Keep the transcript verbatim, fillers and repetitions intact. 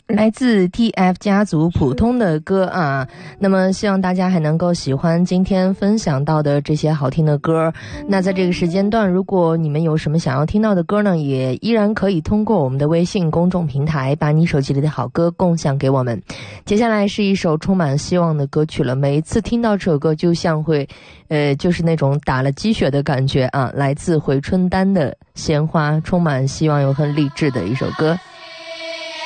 来自 T F 家族普通的歌啊，那么希望大家还能够喜欢今天分享到的这些好听的歌。那在这个时间段，如果你们有什么想要听到的歌呢，也依然可以通过我们的微信公众平台把你手机里的好歌共享给我们。接下来是一首充满希望的歌曲了，每一次听到这首歌就像会呃，就是那种打了鸡血的感觉啊，来自回春丹的鲜花，充满希望又很励志的一首歌。